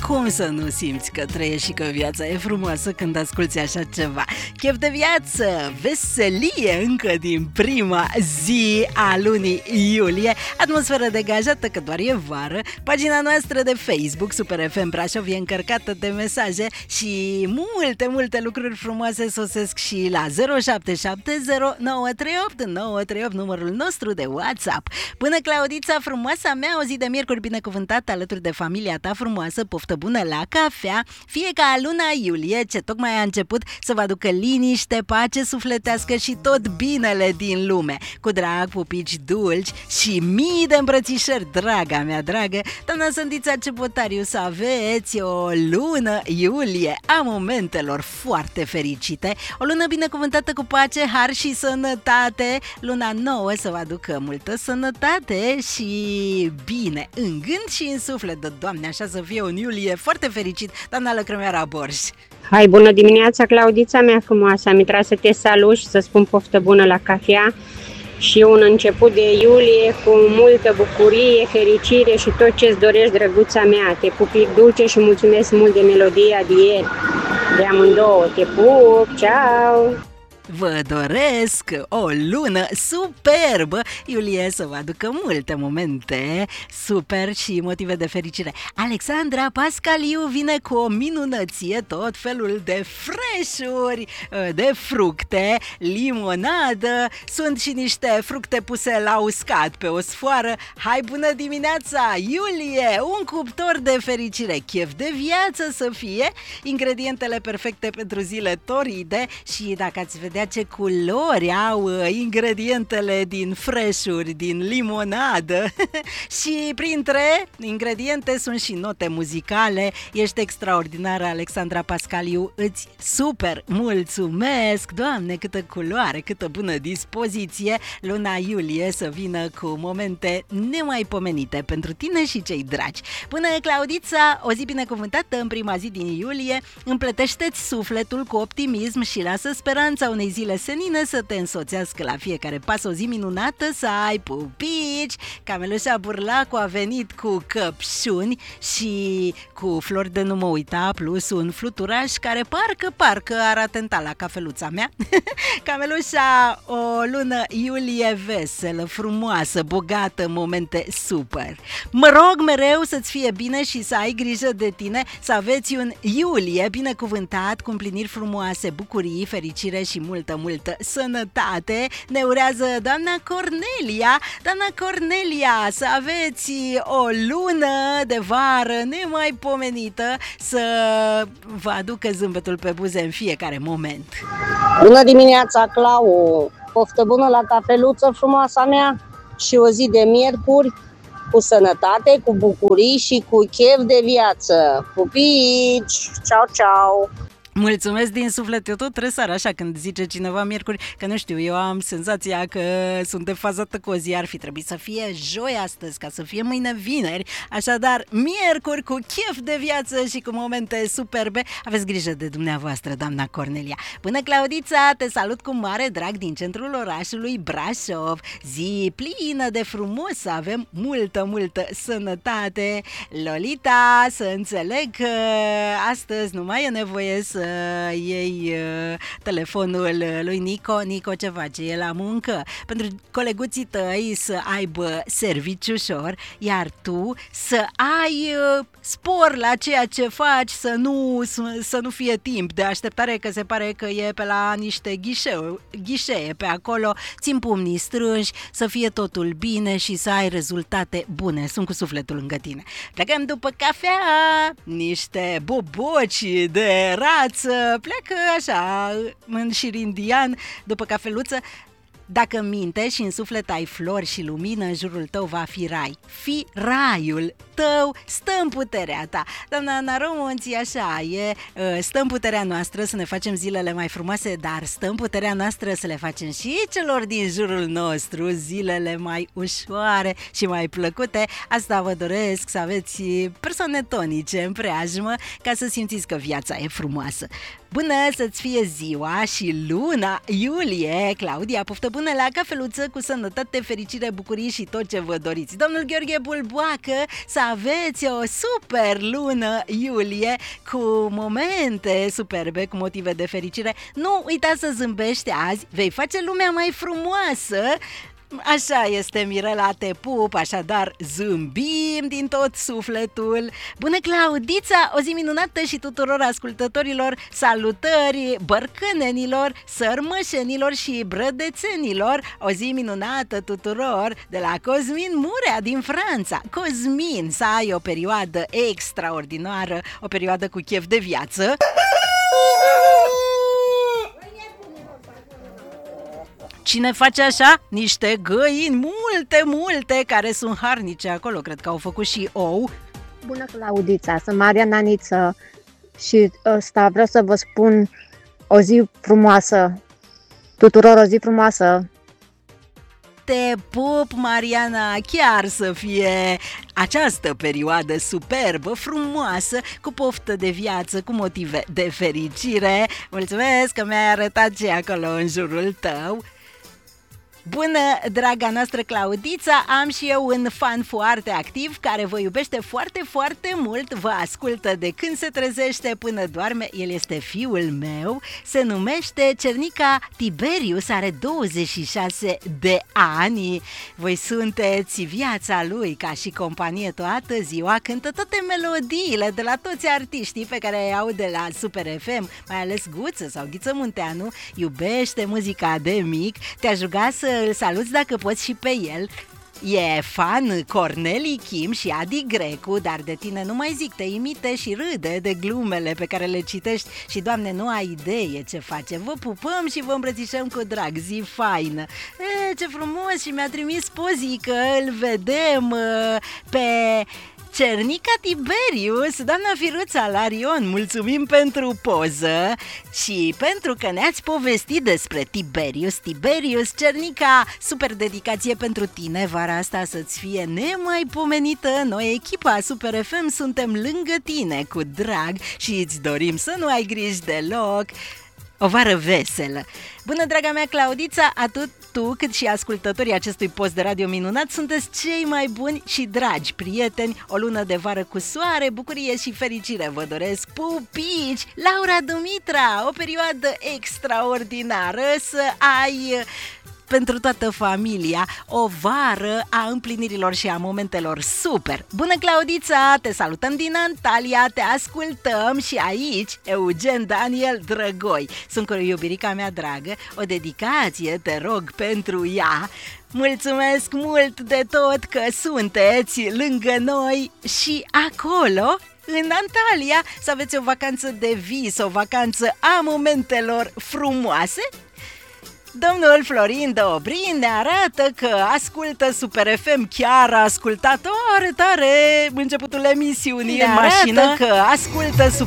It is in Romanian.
Cum să nu simți că trăiești și că viața e frumoasă când asculți așa ceva? Chef de viață, veselie încă din prima zi a lunii iulie, atmosferă degajată că doar e vară, pagina noastră de Facebook Super FM Brașov e încărcată de mesaje și multe lucruri frumoase sosesc și la 0770938938, numărul nostru de WhatsApp. Bună, Claudița, frumoasa mea, o zi de miercuri binecuvântată alături de familia ta frumoasă, poftă bună la cafea, fie ca luna iulie, ce tocmai a început, să vă aducă liniște, pace sufletească și tot binele din lume. Cu drag, pupici dulci și mii de îmbrățișări, draga mea dragă. Doamna Sândița Cepotariu, să aveți o lună iulie a momentelor foarte fericite, o lună binecuvântată cu pace, har și sănătate. Luna nouă să vă aducă multă sănătate și bine în gând și în suflet, Doamne, așa să fie un iulie foarte fericit. Doamna Lăcrămeara Borș. Hai, bună dimineața, Claudița mea frumoasă, am intrat să te salut și să spun poftă bună la cafea și un început de iulie cu multă bucurie, fericire și tot ce-ți dorești, drăguța mea. Te pupic dulce și mulțumesc mult de melodia de ieri, de amândouă. Te pup, ceau! Vă doresc o lună superbă, iulie, să vă aducă multe momente super și motive de fericire. Alexandra Pascaliu vine cu o minunăție, tot felul de freșuri, de fructe, limonadă, sunt și niște fructe puse la uscat pe o sfoară. Hai, bună dimineața, iulie, un cuptor de fericire, chef de viață să fie, ingredientele perfecte pentru zile toride și dacă ați vedea ce culori au ingredientele din freșuri, din limonadă și printre ingrediente sunt și note muzicale. Ești extraordinară, Alexandra Pascaliu, îți super mulțumesc. Doamne, câtă culoare, câtă bună dispoziție. Luna iulie să vină cu momente nemaipomenite pentru tine și cei dragi. Bună, Claudița, o zi binecuvântată în prima zi din iulie, împletește-ți sufletul cu optimism și lasă speranța unei zile senine să te însoțească la fiecare pas, o zi minunată, să ai pupici. Camelușa Burlacu a venit cu căpșuni și cu flori de nu mă uita, plus un fluturaș care parcă ar atenta la cafeluța mea. Camelușa, o lună iulie veselă, frumoasă, bogată în momente super. Mă rog mereu să-ți fie bine și să ai grijă de tine, să aveți un iulie binecuvântat cu împliniri frumoase, bucurii, fericire și multă sănătate. Ne urează doamna Cornelia. Doamna Cornelia, să aveți o lună de vară nemaipomenită, să vă aducă zâmbetul pe buze în fiecare moment. Bună dimineața, Clau! Poftă bună la cafeluță frumoasa mea și o zi de miercuri cu sănătate, cu bucurii și cu chef de viață. Pupici! Ceau, ceau! Mulțumesc din suflet, eu tot tresar așa când zice cineva miercuri, că nu știu, eu am senzația că sunt defazată cu o zi, ar fi trebuit să fie joi astăzi, ca să fie mâine vineri, așadar miercuri cu chef de viață și cu momente superbe, aveți grijă de dumneavoastră, doamna Cornelia. Bună, Claudița, te salut cu mare drag din centrul orașului Brașov, zi plină de frumos, să avem multă sănătate. Lolita, să înțeleg că astăzi nu mai e nevoie să iei telefonul lui Nico. Nico, ce face? E la muncă. Pentru coleguții tăi să aibă serviciu ușor, iar tu să ai spor la ceea ce faci, să nu fie timp de așteptare, că se pare că e pe la niște ghișee pe acolo. Țin pumnii strânși, să fie totul bine și să ai rezultate bune. Sunt cu sufletul lângă tine. Plecăm după cafea, niște boboci de rață, pleacă așa în șir indian după cafeluță. Dacă minte și în suflet ai flori și lumină, în jurul tău va fi rai. Fi raiul tău, stă în puterea ta. Doamna Ana Romonții, așa e, stă în puterea noastră să ne facem zilele mai frumoase, dar stă în puterea noastră să le facem și celor din jurul nostru zilele mai ușoare și mai plăcute. Asta vă doresc, să aveți persoane tonice în preajmă, ca să simțiți că viața e frumoasă. Bună să-ți fie ziua și luna iulie, Claudia, poftă bună la cafeluță cu sănătate, fericire, bucurii și tot ce vă doriți. Domnul Gheorghe Bulboacă, să aveți o super lună iulie cu momente superbe, cu motive de fericire. Nu uita să zâmbești azi, vei face lumea mai frumoasă. Așa este, Mirela, te pup, așadar zâmbim din tot sufletul. Bună, Claudița, o zi minunată și tuturor ascultătorilor, salutări bărcânenilor, sărmășenilor și brădețenilor. O zi minunată tuturor de la Cosmin Murea din Franța. Cosmin, să ai o perioadă extraordinară, o perioadă cu chef de viață. Cine face așa? Niște găini multe, care sunt harnice acolo. Cred că au făcut și ou. Bună, Claudița, sunt Maria Naniță și vreau să vă spun o zi frumoasă, tuturor o zi frumoasă. Te pup, Mariana, chiar să fie această perioadă superbă, frumoasă, cu poftă de viață, cu motive de fericire. Mulțumesc că mi-ai arătat ce acolo în jurul tău. Bună, draga noastră Claudița, am și eu un fan foarte activ care vă iubește foarte mult, vă ascultă de când se trezește până doarme. El este fiul meu, se numește Cernica Tiberius, are 26 de ani. Voi sunteți viața lui ca și companie toată ziua, cântă toate melodiile de la toți artiștii pe care îi au de la Super FM, mai ales Guță sau Ghiță Munteanu, iubește muzica de mic, te-aș ruga să îl saluți dacă poți și pe el. E fan Corneli Kim și Adi Grecu, dar de tine nu mai zic, te imite și râde de glumele pe care le citești și, Doamne, nu ai idee ce face. Vă pupăm și vă îmbrățișăm cu drag, zi faină. Ce frumos, și mi-a trimis pozii că îl vedem pe Cernica Tiberius. Doamna Firuța Larion, mulțumim pentru poză și pentru că ne-ați povestit despre Tiberius, Cernica, super dedicație pentru tine, vara asta să-ți fie nemaipomenită. Noi, echipa Super FM, suntem lângă tine cu drag și îți dorim să nu ai griji deloc. O vară veselă! Bună, draga mea Claudița, atât tu cât și ascultătorii acestui post de radio minunat sunteți cei mai buni și dragi prieteni. O lună de vară cu soare, bucurie și fericire vă doresc, pupici! Laura Dumitra, o perioadă extraordinară, să ai pentru toată familia o vară a împlinirilor și a momentelor super. Bună, Claudița, te salutăm din Antalya, te ascultăm și aici Eugen Daniel Drăgoi. Sunt cu iubirica mea dragă, o dedicație te rog pentru ea. Mulțumesc mult de tot că sunteți lângă noi și acolo în Antalya, să aveți o vacanță de vis, o vacanță a momentelor frumoase. Domnul Florin Dobrin ne arată că ascultă Super FM, chiar a ascultat tare începutul emisiunii în mașină, că ascultă Super